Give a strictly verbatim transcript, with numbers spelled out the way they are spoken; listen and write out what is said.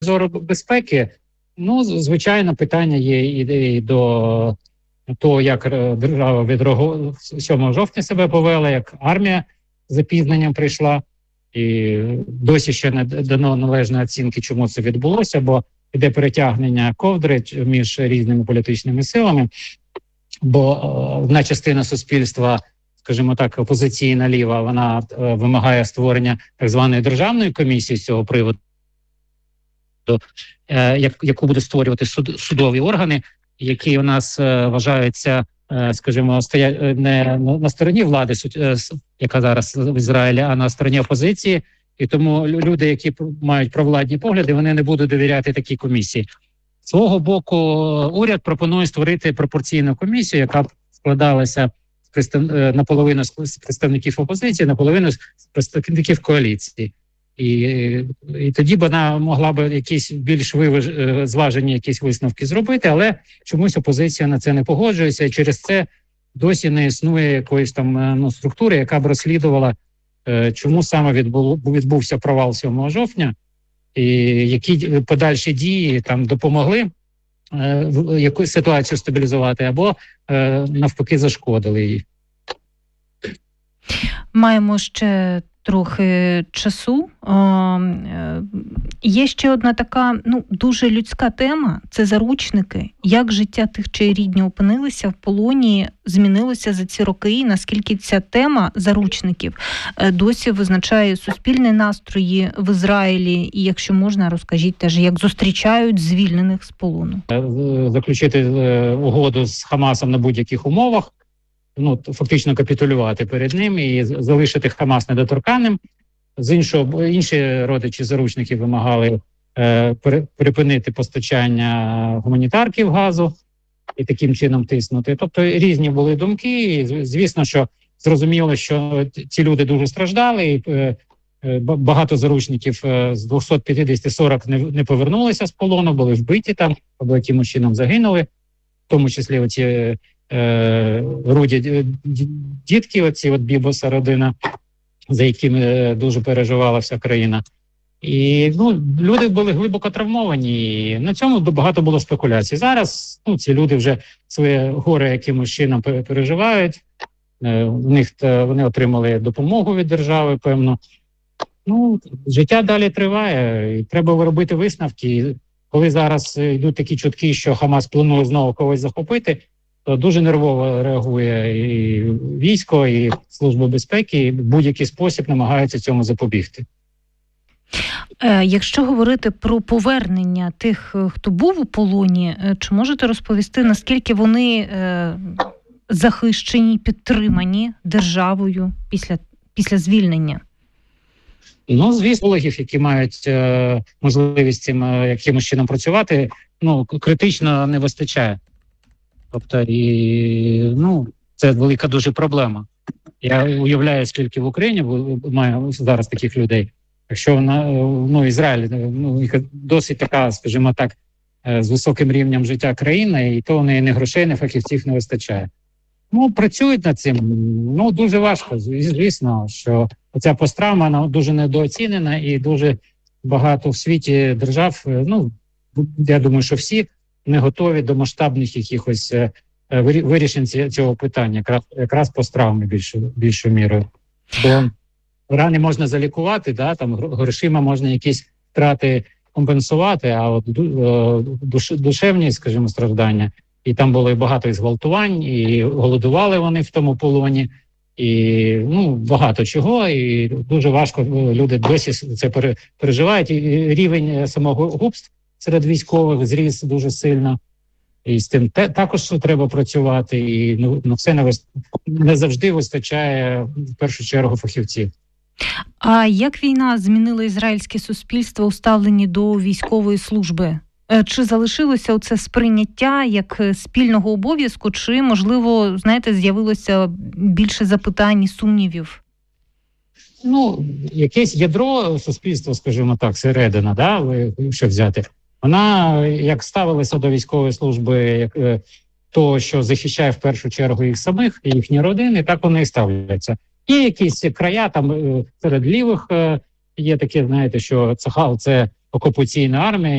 зору безпеки, ну, звичайно, питання є і до того, як держава відреагувала, сьомого жовтня себе повела, як армія з запізненням прийшла. І досі ще не дано належної оцінки, чому це відбулося, бо йде перетягнення ковдри між різними політичними силами, бо одна частина суспільства, скажімо так, опозиційна ліва, вона вимагає створення так званої державної комісії з цього приводу, яку будуть створювати суд, судові органи, які у нас вважаються, скажімо, стоять не на стороні влади, яка зараз в Ізраїлі, а на стороні опозиції. І тому люди, які мають провладні погляди, вони не будуть довіряти такій комісії. З свого боку, уряд пропонує створити пропорційну комісію, яка б складалася наполовину з представників опозиції, наполовину з представників коаліції. І, і тоді б вона могла б якісь більш виваж... зважені якісь висновки зробити, але чомусь опозиція на це не погоджується, і через це досі не існує якоїсь там ну, структури, яка б розслідувала, е, чому саме відбув... відбувся провал сьомого жовтня, і які подальші дії там допомогли е, якусь ситуацію стабілізувати, або е, навпаки зашкодили її. Маємо ще трохи часу. Є ще одна така, ну, дуже людська тема – це заручники. Як життя тих, чиї рідні опинилися в полоні, змінилося за ці роки, і наскільки ця тема заручників досі визначає суспільні настрої в Ізраїлі, і якщо можна, розкажіть теж, як зустрічають звільнених з полону. Заключити угоду з Хамасом на будь-яких умовах, ну, фактично капітулювати перед ним і залишити Хамас недоторканним. З іншого, інші родичі заручників вимагали е, припинити постачання гуманітарків газу і таким чином тиснути. Тобто різні були думки, і звісно, що зрозуміло, що ці люди дуже страждали, і е, багато заручників е, з двісті п'ятдесят сорок не, не повернулися з полону, були вбиті там, або якимось чином загинули, в тому числі оці Е, руді дітки, оці от Бібоса родина, за якими дуже переживала вся країна. І ну, люди були глибоко травмовані, і на цьому багато було спекуляцій. Зараз ну, ці люди вже своє горе якимось чином переживають, е, у них вони отримали допомогу від держави, певно. Ну, життя далі триває, і треба робити висновки. Коли зараз йдуть такі чутки, що Хамас планує знову когось захопити, то дуже нервово реагує і військо, і Служба безпеки, і в будь-який спосіб намагаються цьому запобігти. Якщо говорити про повернення тих, хто був у полоні, чи можете розповісти, наскільки вони захищені, підтримані державою після, після звільнення? Ну, звісно, психологів, які мають е, можливість цим е, якимось чином працювати, ну, критично не вистачає. Тобто, і, ну, це велика дуже проблема. Я уявляю, скільки в Україні має зараз таких людей. Якщо вона, ну, Ізраїль, ну, досить така, скажімо так, з високим рівнем життя країна, і то в неї не грошей, не фахівців не вистачає. Ну, працюють над цим. Ну, дуже важко, звісно, що ця посттравма, вона дуже недооцінена, і дуже багато в світі держав, ну, я думаю, що всі не готові до масштабних якихось е, вирішень цього питання, якраз, якраз посттравми більшою, більшою мірою. Бо рани можна залікувати, да, там грошима можна якісь втрати компенсувати, а от душ, душевні, скажімо, страждання, і там було і багато і зґвалтувань, і голодували вони в тому полоні, і ну, багато чого, і дуже важко люди досі це переживають, і рівень самого губств серед військових зріс дуже сильно, і з тим те, також треба працювати, і ну, ну все не, вист... не завжди вистачає, в першу чергу, фахівців. А як війна змінила ізраїльське суспільство у ставленні до військової служби? Чи залишилося оце сприйняття як спільного обов'язку, чи, можливо, знаєте, з'явилося більше запитань і сумнівів? Ну, якесь ядро суспільства, скажімо так, середина, да, якщо взяти, вона як ставилася до військової служби, як того, що захищає в першу чергу їх самих, і їхні родини, так вони і ставляться. Є якісь края, там серед лівих є таке, знаєте, що Цахал – це окупаційна армія.